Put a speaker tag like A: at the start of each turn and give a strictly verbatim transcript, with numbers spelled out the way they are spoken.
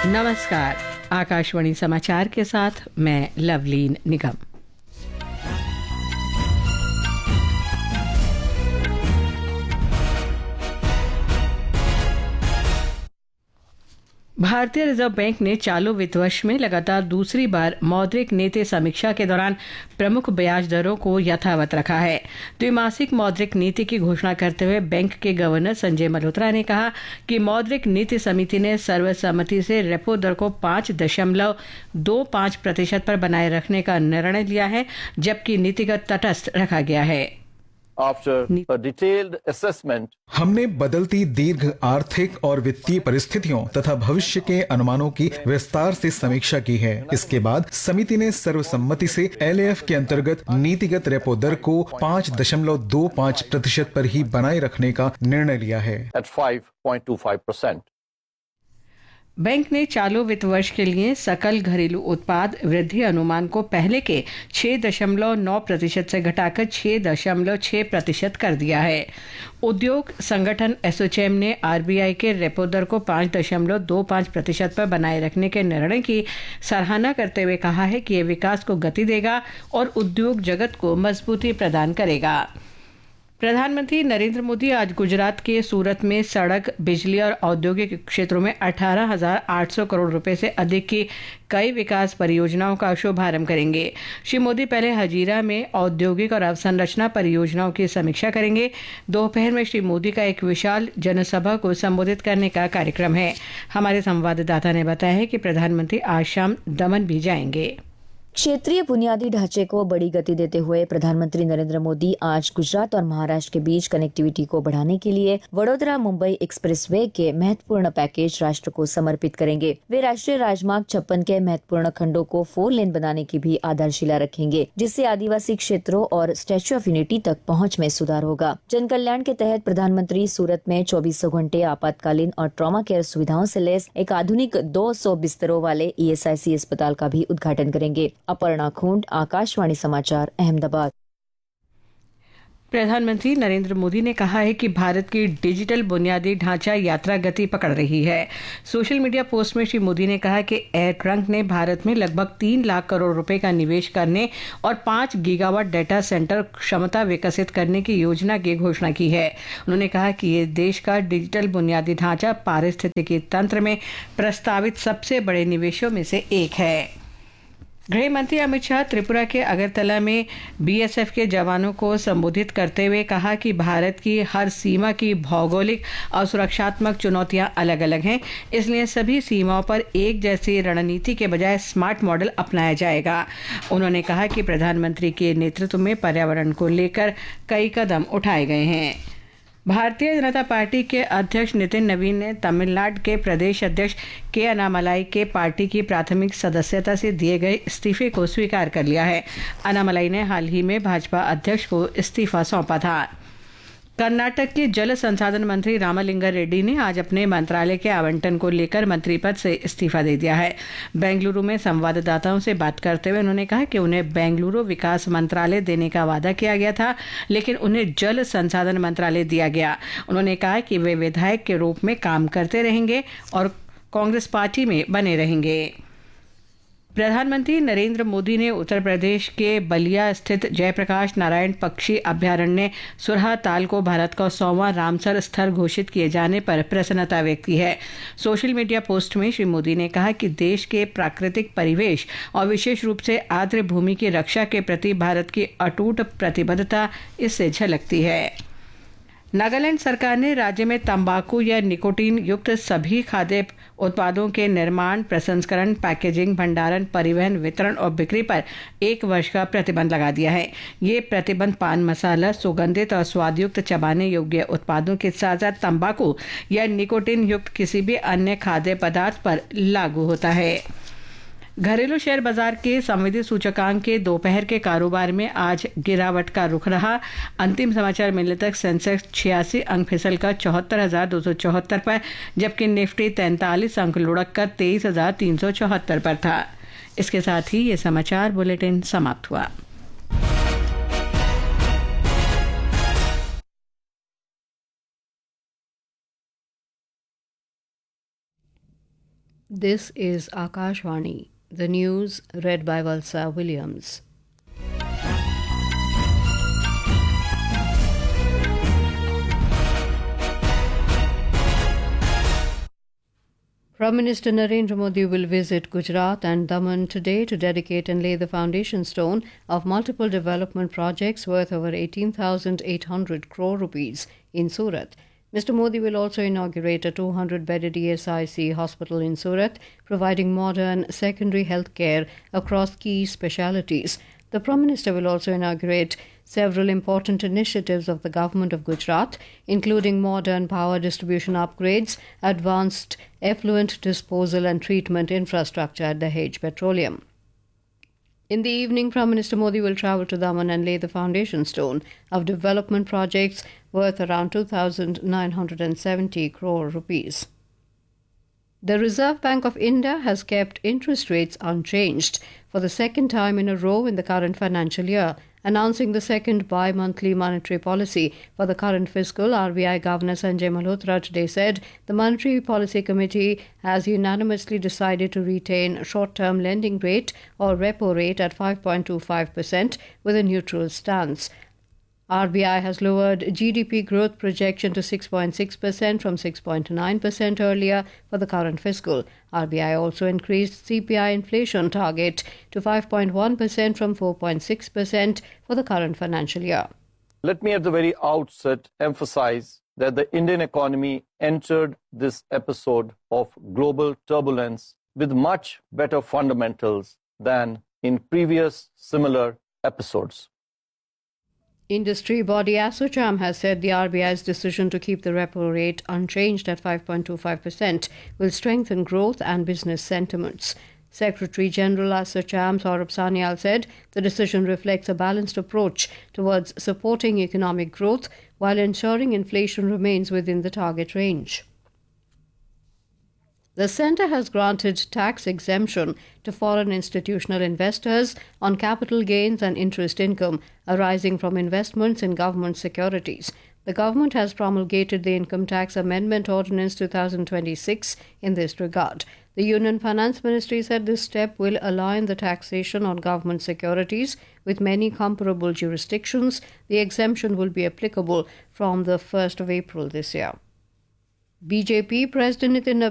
A: नमस्कार, आकाशवाणी समाचार के साथ मैं लवलीन निगम। भारतीय रिजर्व बैंक ने चालू वित्त वर्ष में लगातार दूसरी बार मौद्रिक नीति समीक्षा के दौरान प्रमुख ब्याज दरों को यथावत रखा है। द्विमासिक मौद्रिक नीति की घोषणा करते हुए बैंक के गवर्नर संजय मल्होत्रा ने कहा कि मौद्रिक नीति समिति ने सर्वसम्मति से रेपो दर को पांच दशमलव दो पांच प्रतिशत पर बनाए रखने का निर्णय लिया है, जबकि नीति का तटस्थ रखा गया है।
B: After a detailed assessment,
C: हमने बदलती दीर्घ आर्थिक और वित्तीय परिस्थितियों तथा भविष्य के अनुमानों की विस्तार से समीक्षा की है। इसके बाद समिति ने सर्वसम्मति से एल ए एफ के अंतर्गत नीतिगत रेपो दर को पांच दशमलव दो पांच प्रतिशत पर ही बनाए रखने का निर्णय लिया है।
B: at five point two five percent.
A: Bank ने चालू वित्त वर्ष के लिए सकल घरेलू उत्पाद वृद्धि अनुमान को पहले के छह दशमलव नौ प्रतिशत से घटाकर छह दशमलव छह प्रतिशत कर दिया है। उद्योग संगठन एसोचैम ने आरबीआई के रेपो दर को पांच दशमलव दो पांच प्रतिशत पर बनाए रखने के निर्णय की सराहना करते हुए कहा है कि यह विकास को गति देगा और उद्योग जगत को मजबूती प्रदान करेगा। प्रधानमंत्री नरेंद्र मोदी आज गुजरात के सूरत में सड़क, बिजली और औद्योगिक क्षेत्रों में अठारह हजार आठ सौ करोड़ रुपए से अधिक की कई विकास परियोजनाओं का शुभारंभ करेंगे। श्री मोदी पहले हजीरा में औद्योगिक और अवसंरचना परियोजनाओं की समीक्षा करेंगे। दोपहर में श्री मोदी का एक विशाल जनसभा को संबोधित करने का कार्यक्रम है। हमारे संवाददाता ने बताया है कि प्रधानमंत्री आज शाम दमन भी जाएंगे।
D: क्षेत्रीय बुनियादी ढांचे को बड़ी गति देते हुए प्रधानमंत्री नरेंद्र मोदी आज गुजरात और महाराष्ट्र के बीच कनेक्टिविटी को बढ़ाने के लिए वडोदरा मुंबई एक्सप्रेसवे के महत्वपूर्ण पैकेज राष्ट्र को समर्पित करेंगे। वे राष्ट्रीय राजमार्ग छप्पन के महत्वपूर्ण खंडों को फोर लेन बनाने की भी आधारशिला रखेंगे, जिससे आदिवासी क्षेत्रों और स्टैच्यू ऑफ यूनिटी तक पहुँच में सुधार होगा। जन कल्याण के तहत प्रधानमंत्री सूरत में चौबीसों घंटे आपातकालीन और ट्रॉमा केयर सुविधाओं से लैस एक आधुनिक दो सौ बिस्तरों वाले ई एस आई सी अस्पताल का भी उद्घाटन करेंगे। अपर्णा खूंड, आकाशवाणी समाचार, अहमदाबाद।
A: प्रधानमंत्री नरेंद्र मोदी ने कहा है कि भारत की डिजिटल बुनियादी ढांचा यात्रा गति पकड़ रही है। सोशल मीडिया पोस्ट में श्री मोदी ने कहा कि एयर ट्रंक ने भारत में लगभग तीन लाख करोड़ रुपए का निवेश करने और पांच गीगावाट डेटा सेंटर क्षमता विकसित करने की योजना की घोषणा की है। उन्होंने कहा कि ये देश का डिजिटल बुनियादी ढांचा पारिस्थितिकी तंत्र में प्रस्तावित सबसे बड़े निवेशों में से एक है। गृह मंत्री अमित शाह त्रिपुरा के अगरतला में बी एस एफ के जवानों को संबोधित करते हुए कहा कि भारत की हर सीमा की भौगोलिक और सुरक्षात्मक चुनौतियां अलग अलग हैं, इसलिए सभी सीमाओं पर एक जैसी रणनीति के बजाय स्मार्ट मॉडल अपनाया जाएगा। उन्होंने कहा कि प्रधानमंत्री के नेतृत्व में पर्यावरण को लेकर कई कदम उठाए गए हैं। भारतीय जनता पार्टी के अध्यक्ष नितिन नवीन ने तमिलनाडु के प्रदेश अध्यक्ष के अन्नामलाई के पार्टी की प्राथमिक सदस्यता से दिए गए इस्तीफे को स्वीकार कर लिया है। अन्नामलाई ने हाल ही में भाजपा अध्यक्ष को इस्तीफा सौंपा था। कर्नाटक के जल संसाधन मंत्री रामलिंगा रेड्डी ने आज अपने मंत्रालय के आवंटन को लेकर मंत्री पद से इस्तीफा दे दिया है। बेंगलुरु में संवाददाताओं से बात करते हुए उन्होंने कहा कि उन्हें बेंगलुरु विकास मंत्रालय देने का वादा किया गया था, लेकिन उन्हें जल संसाधन मंत्रालय दिया गया। उन्होंने कहा कि वे विधायक के रूप में काम करते रहेंगे और कांग्रेस पार्टी में बने रहेंगे। प्रधानमंत्री नरेंद्र मोदी ने उत्तर प्रदेश के बलिया स्थित जयप्रकाश नारायण पक्षी अभ्यारण्य सुरहा ताल को भारत का सौवां रामसर स्थल घोषित किए जाने पर प्रसन्नता व्यक्त की है। सोशल मीडिया पोस्ट में श्री मोदी ने कहा कि देश के प्राकृतिक परिवेश और विशेष रूप से आर्द्र भूमि की रक्षा के प्रति भारत की अटूट प्रतिबद्धता इससे झलकती है। नागालैंड सरकार ने राज्य में तंबाकू या निकोटीन युक्त सभी खाद्य उत्पादों के निर्माण, प्रसंस्करण, पैकेजिंग, भंडारण, परिवहन, वितरण और बिक्री पर एक वर्ष का प्रतिबंध लगा दिया है। ये प्रतिबंध पान मसाला, सुगंधित और स्वादयुक्त चबाने योग्य उत्पादों के साथ साथ तंबाकू या निकोटीन युक्त किसी भी अन्य खाद्य पदार्थ पर लागू होता है। घरेलू शेयर बाजार के संवेदी सूचकांक के दोपहर के कारोबार में आज गिरावट का रुख रहा। अंतिम समाचार मिलने तक सेंसेक्स छियासी अंक फिसल कर चौहत्तर हजार दो सौ चौहत्तर पर, जबकि निफ्टी तैंतालीस अंक लुढ़क कर तेईस हजार तीन सौ चौहत्तर पर था। इसके साथ ही ये समाचार बुलेटिन समाप्त हुआ।
E: This is Akashvani, the news read by Valsa Williams. Prime Minister Narendra Modi will visit Gujarat and Daman today to dedicate and lay the foundation stone of multiple development projects worth over eighteen thousand eight hundred crore rupees in Surat. Mister Modi will also inaugurate a two hundred bedded E S I C hospital in Surat, providing modern secondary health care across key specialities. The Prime Minister will also inaugurate several important initiatives of the Government of Gujarat, including modern power distribution upgrades, advanced effluent disposal and treatment infrastructure at Dahej Petroleum. In the evening, Prime Minister Modi will travel to Daman and lay the foundation stone of development projects worth around two thousand nine hundred seventy crore rupees. The Reserve Bank of India has kept interest rates unchanged for the second time in a row in the current financial year. Announcing the second bi-monthly monetary policy for the current fiscal, R B I Governor Sanjay Malhotra today said the Monetary Policy Committee has unanimously decided to retain short-term lending rate or repo rate at five point two five percent with a neutral stance. R B I has lowered G D P growth projection to six point six percent from six point nine percent earlier for the current fiscal. R B I also increased C P I inflation target to five point one percent from four point six percent for the current financial year.
B: Let me at the very outset emphasize that the Indian economy entered this episode of global turbulence with much better fundamentals than in previous similar episodes.
E: Industry body ASSOCHAM has said the R B I's decision to keep the repo rate unchanged at five point two five percent will strengthen growth and business sentiments. Secretary General ASSOCHAM Saurabh Sanyal said the decision reflects a balanced approach towards supporting economic growth while ensuring inflation remains within the target range. The Centre has granted tax exemption to foreign institutional investors on capital gains and interest income arising from investments in government securities. The government has promulgated the Income Tax Amendment Ordinance twenty twenty-six in this regard. The Union Finance Ministry said this step will align the taxation on government securities with many comparable jurisdictions. The exemption will be applicable from the first of April this year. B J P President Nitin